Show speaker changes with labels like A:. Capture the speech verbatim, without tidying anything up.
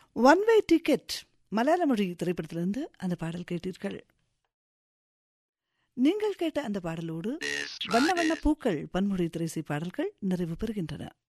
A: One way ticket மலையாள மொழி திரைப்படத்திலிருந்து அந்த பாடல் கேட்டீர்கள். நீங்கள் கேட்ட அந்த பாடலோடு வண்ண வண்ண பூக்கள் பன்மொழி திரைசை பாடல்கள் நிறைவு பெறுகின்றன.